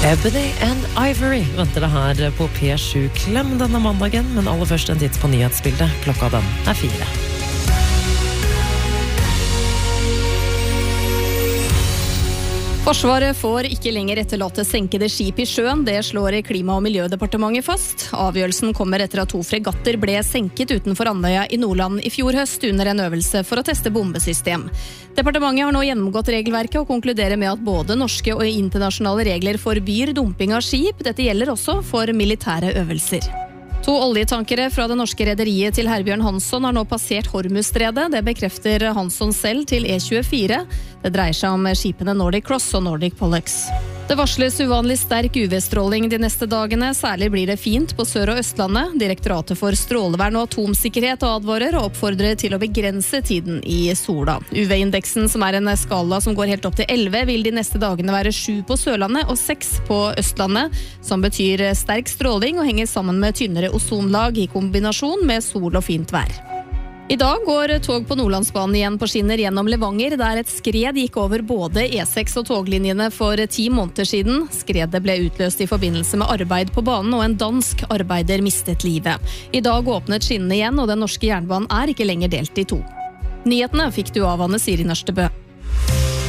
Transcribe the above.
Ebony and Ivory venter det her på P7 Klem denne mandagen, men aller først en titt på nyhetsbildet. Klokka den 4. Forsvaret får ikke lenger etterlate senkede skip i sjøen, det slår Klima- og miljødepartementet fast. Avgjørelsen kommer etter at 2 fregatter ble senket utenfor Andøya i Nordland i fjor høst under en øvelse for å teste bombesystem. Departementet har nå gjennomgått regelverket og konkluderer med at både norske og internasjonale regler forbyr dumping av skip. Dette gjelder også for militære øvelser. 2 oljetankere fra det norske rederiet til Herbjørn Hansson har nå passert Hormuzstredet. Det bekrefter Hansson selv til E24. Det dreier seg om skipene Nordic Cross og Nordic Pollux. Det varsles uvanlig sterk UV-stråling de neste dagene. Særlig blir det fint på Sør- og Østlandet. Direktoratet for strålevern og atomsikkerhet advarer og oppfordrer til å begrense tiden i sola. UV-indeksen, som en skala som går helt opp til 11, vil de neste dagene være 7 på Sørlandet og 6 på Østlandet, som betyr sterk stråling og henger sammen med tynnere ozonlag i kombinasjon med sol og fint vær. I dag går tog på Nordlandsbanen igjen på skinner gjennom Levanger, der et skred gikk over både E6 og toglinjene for 10 måneder siden. Skredet ble utløst i forbindelse med arbeid på banen, og en dansk arbeider mistet livet. I dag åpnet skinnene igjen, og den norske jernbanen ikke lenger delt i 2. Nyhetene fikk du av Anne Siri Nørstebø.